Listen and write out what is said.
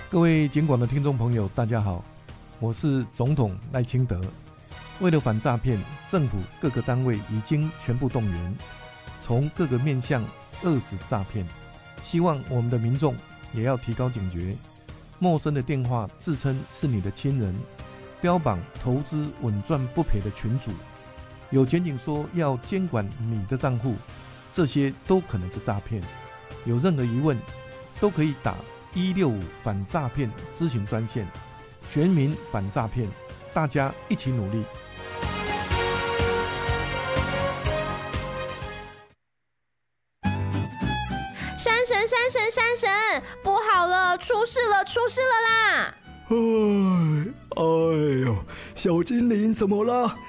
各位警广的听众朋友，大家好，我是总统赖清德。为了反诈骗，政府各个单位已经全部动员，从各个面向遏止诈骗。希望我们的民众也要提高警觉，陌生的电话自称是你的亲人，标榜投资稳赚不赔的群组，有检警说要监管你的账户，这些都可能是诈骗。有任何疑问，都可以打165反诈骗咨询专线，全民反诈骗，大家一起努力。 山神，不好了，出事了啦！ 哎呦，小精灵怎么了？